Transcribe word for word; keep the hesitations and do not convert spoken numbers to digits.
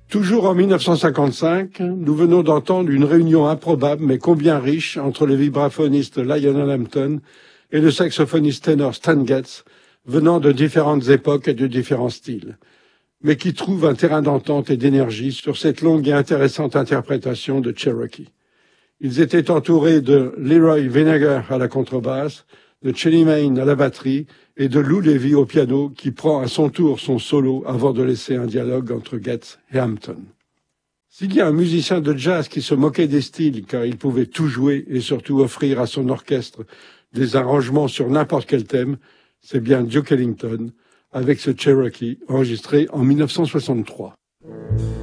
Toujours en mille neuf cent cinquante-cinq, nous venons d'entendre une réunion improbable mais combien riche entre le vibraphoniste Lionel Hampton et le saxophoniste ténor Stan Getz, venant de différentes époques et de différents styles, mais qui trouvent un terrain d'entente et d'énergie sur cette longue et intéressante interprétation de Cherokee. Ils étaient entourés de Leroy Vinnegar à la contrebasse, de Chelly Main à la batterie et de Lou Levy au piano qui prend à son tour son solo avant de laisser un dialogue entre Getz et Hampton. S'il y a un musicien de jazz qui se moquait des styles car il pouvait tout jouer et surtout offrir à son orchestre des arrangements sur n'importe quel thème, c'est bien Duke Ellington avec ce Cherokee enregistré en mille neuf cent soixante-trois.